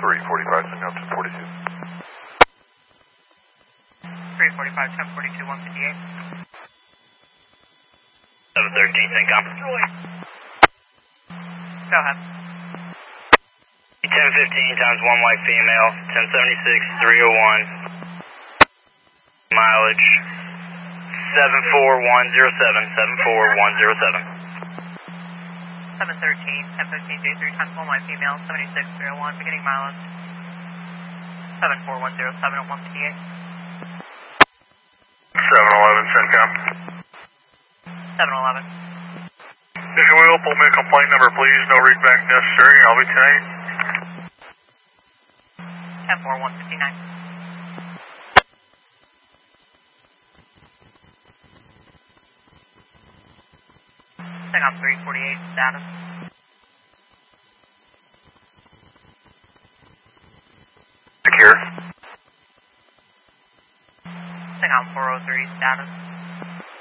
345, send out to 42. 345, 1042, 158. 713, Syncom. Go ahead. 1015 times 1 white female, 1076, 301. Mileage 74107, 74107. 713, 1015, J3 times 1 white female, 76, 301, beginning mileage 74107 at 158. 711, Syncom. 711. If you will, pull me a complaint number, please. No readback necessary. I'll be tonight. 14159. Syncom 348, status. Secure. Syncom 403, status.